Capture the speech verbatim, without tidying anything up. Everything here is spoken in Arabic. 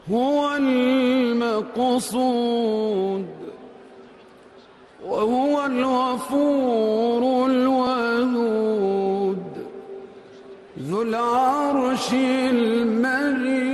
هو المقصود، وهو الغفور الودود ذو العرش المجيد.